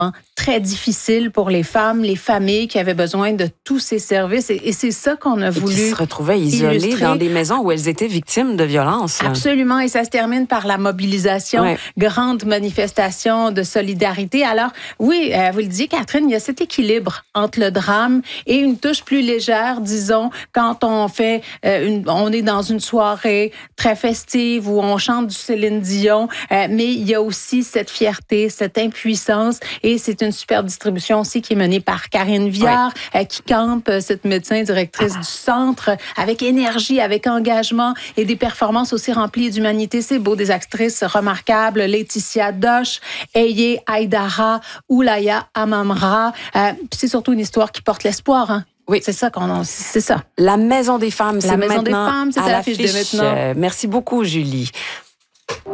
très difficile pour les femmes, les familles qui avaient besoin de tous ces services. Et c'est ça qu'on a voulu qui se retrouvaient isolées illustrer. dans des maisons où elles étaient victimes de violences. Absolument. Et ça se termine par la mobilisation, grande manifestation de solidarité. Alors, oui, vous le disiez, Catherine, il y a cet équilibre entre le drame et une touche plus légère, disons, quand on fait, on est dans une soirée très festive où on chante du Céline Dion, mais il y a aussi cette fierté, cette impuissance, et c'est une super distribution aussi qui est menée par Karine Viard, qui campe, cette médecin directrice du centre, avec énergie, avec engagement et des performances aussi remplies d'humanité. C'est beau, des actrices remarquables, Laetitia Doche, Eye Aïdara, Oulaya Amamra. C'est surtout une histoire qui porte l'espoir, hein? Oui. C'est ça c'est ça. La Maison des femmes, c'est La Maison maintenant des femmes, c'est à l'affiche de maintenant. Merci beaucoup, Julie.